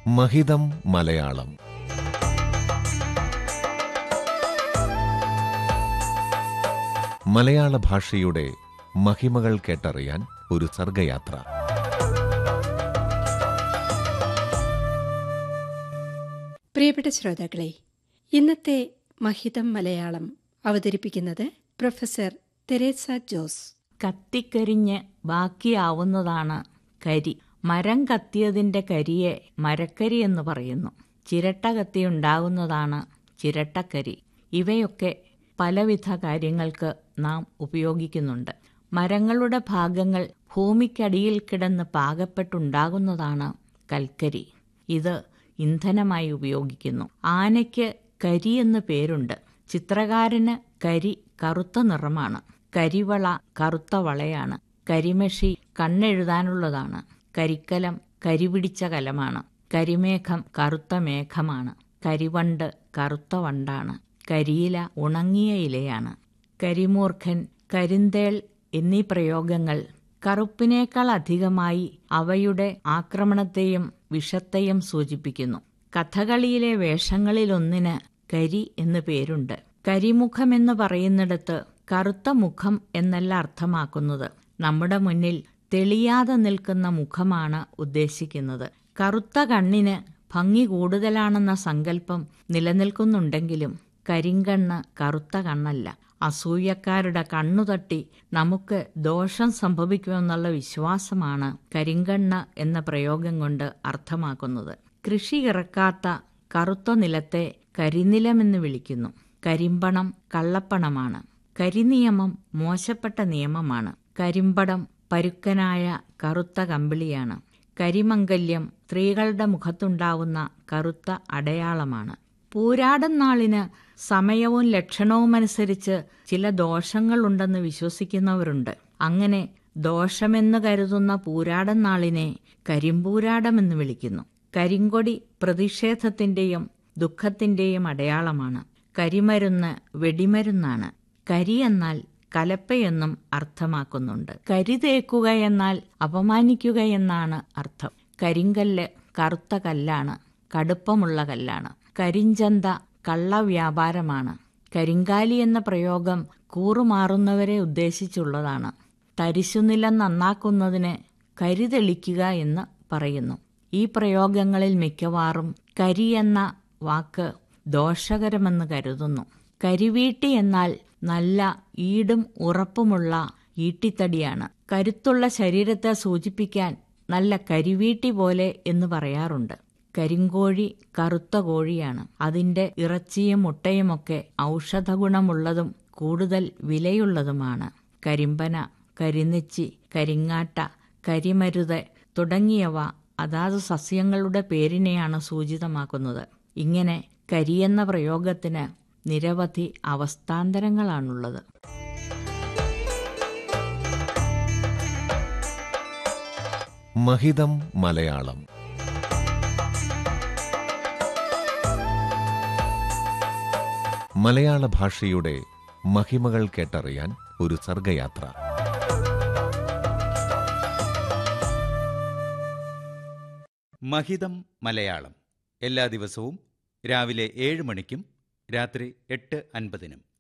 മഹിതം മലയാളം. മലയാള ഭാഷയുടെ മഹിമകൾ കേട്ടറിയാൻ ഒരു സർഗയാത്ര. പ്രിയപ്പെട്ട ശ്രോതാക്കളെ, ഇന്നത്തെ മഹിതം മലയാളം അവതരിപ്പിക്കുന്നത് പ്രൊഫസർ തെരേസ ജോസ്. കത്തിക്കരിഞ്ഞ് ബാക്കിയാവുന്നതാണ് കരി. മരം കത്തിയതിൻ്റെ കരിയെ മരക്കരി എന്ന് പറയുന്നു. ചിരട്ട കത്തിയുണ്ടാകുന്നതാണ് ചിരട്ടക്കരി. ഇവയൊക്കെ പലവിധ കാര്യങ്ങൾക്ക് നാം ഉപയോഗിക്കുന്നുണ്ട്. മരങ്ങളുടെ ഭാഗങ്ങൾ ഭൂമിക്കടിയിൽ കിടന്ന് പാകപ്പെട്ടുണ്ടാകുന്നതാണ് കൽക്കരി. ഇത് ഇന്ധനമായി ഉപയോഗിക്കുന്നു. ആനയ്ക്ക് കരി എന്ന് പേരുണ്ട്. ചിത്രകാരന് കരി കറുത്ത നിറമാണ്. കരിവള കറുത്ത വളയാണ്. കരിമഷി കണ്ണെഴുതാനുള്ളതാണ്. കരിക്കലം കരിപിടിച്ച കലമാണ്. കരിമേഘം കറുത്ത മേഘമാണ്. കരിവണ്ട് കറുത്ത വണ്ടാണ്. കരിയില ഉണങ്ങിയ ഇലയാണ്. കരിമൂർഖൻ, കരിന്തേൾ എന്നീ പ്രയോഗങ്ങൾ കറുപ്പിനേക്കാൾ അധികമായി അവയുടെ ആക്രമണത്തെയും വിഷത്തെയും സൂചിപ്പിക്കുന്നു. കഥകളിയിലെ വേഷങ്ങളിലൊന്നിന് കരി എന്ന് പേരുണ്ട്. കരിമുഖമെന്ന് പറയുന്നിടത്ത് കറുത്ത മുഖം എന്നല്ല അർത്ഥമാക്കുന്നത്. നമ്മുടെ മുന്നിൽ തെളിയാതെ നിൽക്കുന്ന മുഖമാണ് ഉദ്ദേശിക്കുന്നത്. കറുത്ത കണ്ണിന് ഭംഗി കൂടുതലാണെന്ന സങ്കല്പം നിലനിൽക്കുന്നുണ്ടെങ്കിലും കരിങ്കണ്ണ് കറുത്ത കണ്ണല്ല. അസൂയക്കാരുടെ കണ്ണുതട്ടി നമുക്ക് ദോഷം സംഭവിക്കുമെന്നുള്ള വിശ്വാസമാണ് കരിങ്കണ്ണ് എന്ന പ്രയോഗം കൊണ്ട് അർത്ഥമാക്കുന്നത്. കൃഷി ഇറക്കാത്ത കറുത്ത നിലത്തെ കരിനിലമെന്ന് വിളിക്കുന്നു. കരിമ്പണം കള്ളപ്പണമാണ്. കരിനിയമം മോശപ്പെട്ട നിയമമാണ്. കരിമ്പടം പരുക്കനായ കറുത്ത കമ്പിളിയാണ്. കരിമംഗല്യം സ്ത്രീകളുടെ മുഖത്തുണ്ടാവുന്ന കറുത്ത അടയാളമാണ്. പൂരാടൻ നാളിന് സമയവും ലക്ഷണവുമനുസരിച്ച് ചില ദോഷങ്ങളുണ്ടെന്ന് വിശ്വസിക്കുന്നവരുണ്ട്. അങ്ങനെ ദോഷമെന്ന് കരുതുന്ന പൂരാടൻ നാളിനെ കരിമ്പൂരാടമെന്ന് വിളിക്കുന്നു. കരിങ്കൊടി പ്രതിഷേധത്തിന്റെയും ദുഃഖത്തിന്റെയും അടയാളമാണ്. കരിമരുന്ന് വെടിമരുന്നാണ്. കരി എന്നാൽ കലപ്പയെന്നും അർത്ഥമാക്കുന്നുണ്ട്. കരി തേക്കുക എന്നാൽ അപമാനിക്കുകയെന്നാണ് അർത്ഥം. കരിങ്കല്ല് കറുത്ത കല്ലാണ്, കടുപ്പമുള്ള കല്ലാണ്. കരിഞ്ചന്ത കള്ളവ്യാപാരമാണ്. കരിങ്കാലി എന്ന പ്രയോഗം കൂറുമാറുന്നവരെ ഉദ്ദേശിച്ചുള്ളതാണ്. തരിശുനിലം നന്നാക്കുന്നതിന് കരി തെളിക്കുക എന്ന് പറയുന്നു. ഈ പ്രയോഗങ്ങളിൽ മിക്കവാറും കരി എന്ന വാക്ക് ദോഷകരമെന്ന് കരുതുന്നു. കരിവീട്ടി എന്നാൽ നല്ല ഈടും ഉറപ്പുമുള്ള ഈട്ടിത്തടിയാണ്. കരുത്തുള്ള ശരീരത്തെ സൂചിപ്പിക്കാൻ നല്ല കരിവീട്ടി പോലെ എന്ന് പറയാറുണ്ട്. കരിങ്കോഴി കറുത്ത കോഴിയാണ്. അതിൻ്റെ ഇറച്ചിയും മുട്ടയുമൊക്കെ ഔഷധഗുണമുള്ളതും കൂടുതൽ വിലയുള്ളതുമാണ്. കരിമ്പന, കരിനെച്ചി, കരിങ്ങാട്ട, കരിമരുത് തുടങ്ങിയവ അതാത് സസ്യങ്ങളുടെ പേരിനെയാണ് സൂചിതമാക്കുന്നത്. ഇങ്ങനെ കരിയെന്ന പ്രയോഗത്തിന് നിരവധി അവസ്ഥാന്തരങ്ങളാണുള്ളത്. മഹിതം മലയാളം. മലയാള ഭാഷയുടെ മഹിമകൾ കേട്ടറിയാൻ ഒരു സർഗയാത്ര. മഹിതം മലയാളം എല്ലാ ദിവസവും രാവിലെ 7 മണിക്കും രാത്രി 8:50-നും